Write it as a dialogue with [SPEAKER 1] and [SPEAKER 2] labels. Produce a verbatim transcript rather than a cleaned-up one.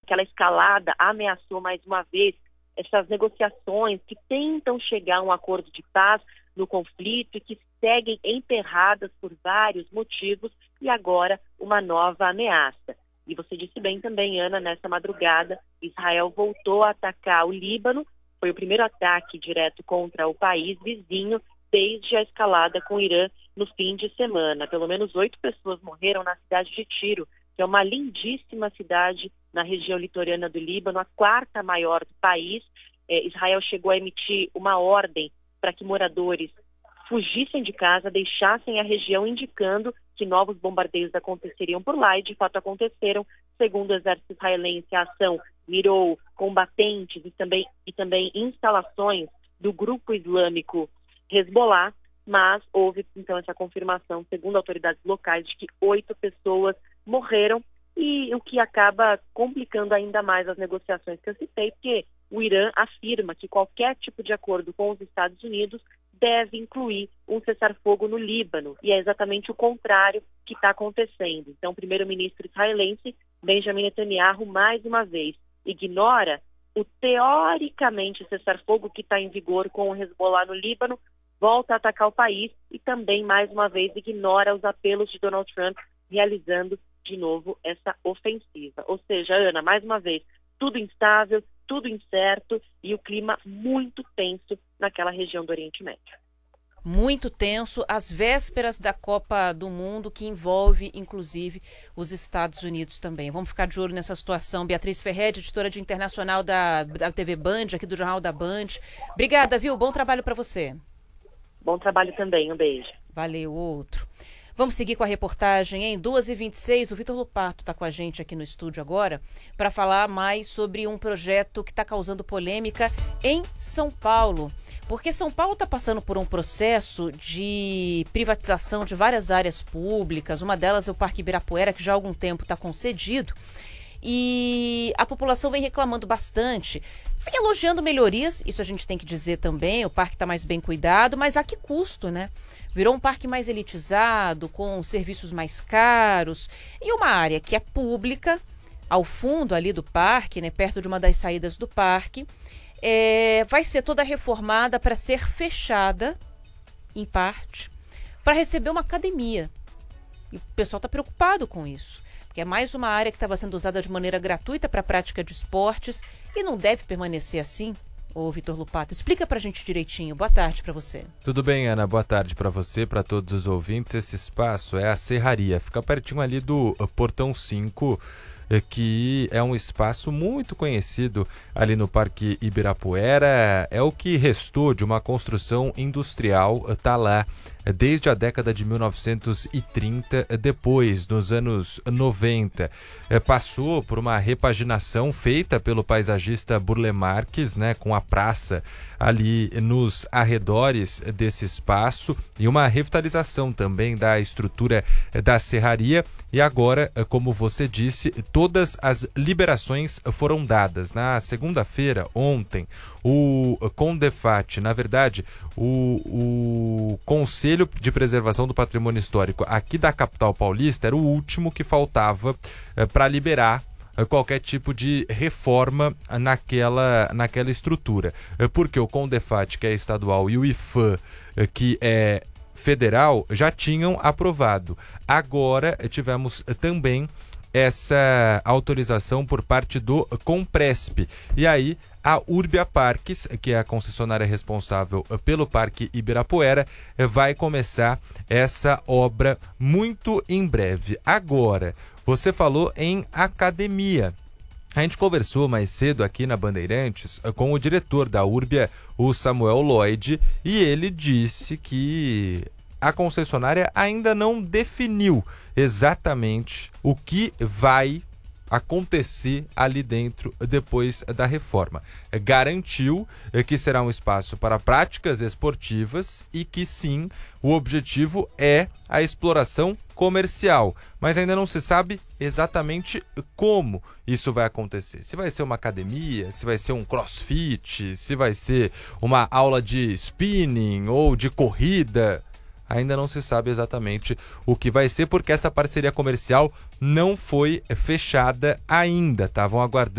[SPEAKER 1] aquela escalada ameaçou mais uma vez essas negociações que tentam chegar a um acordo de paz no conflito e que seguem emperradas por vários motivos e agora uma nova ameaça. E você disse bem também, Ana, nessa madrugada, Israel voltou a atacar o Líbano, foi o primeiro ataque direto contra o país vizinho desde a escalada com o Irã no fim de semana. Pelo menos oito pessoas morreram na cidade de Tiro, que é uma lindíssima cidade na região litorânea do Líbano, a quarta maior do país. É, Israel chegou a emitir uma ordem para que moradores fugissem de casa, deixassem a região, indicando que novos bombardeios aconteceriam por lá, e de fato aconteceram. Segundo o exército israelense, a ação mirou combatentes e também, e também instalações do grupo islâmico Hezbollah, mas houve então essa confirmação, segundo autoridades locais, de que oito pessoas morreram, e o que acaba complicando ainda mais as negociações que eu citei, porque o Irã afirma que qualquer tipo de acordo com os Estados Unidos deve incluir um cessar-fogo no Líbano, e é exatamente o contrário que está acontecendo. Então, o primeiro-ministro israelense, Benjamin Netanyahu, mais uma vez, ignora o teoricamente cessar-fogo que está em vigor com o Hezbollah no Líbano, volta a atacar o país e também, mais uma vez, ignora os apelos de Donald Trump, realizando de novo essa ofensiva. Ou seja, Ana, mais uma vez, tudo instável, tudo incerto e o clima muito tenso naquela região do Oriente Médio.
[SPEAKER 2] Muito tenso, às vésperas da Copa do Mundo, que envolve, inclusive, os Estados Unidos também. Vamos ficar de olho nessa situação. Beatriz Ferretti, editora de internacional da, da T V Band, aqui do Jornal da Band. Obrigada, viu? Bom trabalho para você.
[SPEAKER 1] Bom trabalho também, um beijo.
[SPEAKER 2] Valeu, outro. Vamos seguir com a reportagem, em duas e vinte e seis, o Vitor Lupato está com a gente aqui no estúdio agora para falar mais sobre um projeto que está causando polêmica em São Paulo. Porque São Paulo está passando por um processo de privatização de várias áreas públicas, uma delas é o Parque Ibirapuera, que já há algum tempo está concedido, e a população vem reclamando bastante, vem elogiando melhorias, isso a gente tem que dizer também, o parque está mais bem cuidado, mas a que custo, né? Virou um parque mais elitizado, com serviços mais caros, e uma área que é pública, ao fundo ali do parque, né, perto de uma das saídas do parque, é, vai ser toda reformada para ser fechada, em parte, para receber uma academia. E o pessoal está preocupado com isso, porque é mais uma área que estava sendo usada de maneira gratuita para a prática de esportes e não deve permanecer assim. Ô, Vitor Lupato, explica pra gente direitinho. Boa tarde pra você.
[SPEAKER 3] Tudo bem, Ana? Boa tarde pra você, pra todos os ouvintes. Esse espaço é a Serraria, fica pertinho ali do Portão cinco, que é um espaço muito conhecido ali no Parque Ibirapuera. É o que restou de uma construção industrial, tá lá desde a década de mil novecentos e trinta, depois, nos anos noventa, passou por uma repaginação feita pelo paisagista Burle Marx, né, com a praça ali nos arredores desse espaço e uma revitalização também da estrutura da serraria. E agora, como você disse, todas as liberações foram dadas. Na segunda-feira, ontem, o CONDEFAT, na verdade, o, o Conselho de Preservação do Patrimônio Histórico aqui da capital paulista era o último que faltava eh, para liberar eh, qualquer tipo de reforma naquela, naquela estrutura. Eh, porque o CONDEFAT, que é estadual, e o IFAM, eh, que é federal, já tinham aprovado. Agora eh, tivemos eh, também essa autorização por parte do Compresp. E aí a Urbia Parques, que é a concessionária responsável pelo Parque Ibirapuera, vai começar essa obra muito em breve. Agora, você falou em academia. A gente conversou mais cedo aqui na Bandeirantes com o diretor da Urbia, o Samuel Lloyd, e ele disse que a concessionária ainda não definiu exatamente o que vai acontecer ali dentro depois da reforma. Garantiu que será um espaço para práticas esportivas e que sim, o objetivo é a exploração comercial, mas ainda não se sabe exatamente como isso vai acontecer. Se vai ser uma academia, se vai ser um crossfit, se vai ser uma aula de spinning ou de corrida. Ainda não se sabe exatamente o que vai ser, porque essa parceria comercial não foi fechada ainda. Estavam aguardando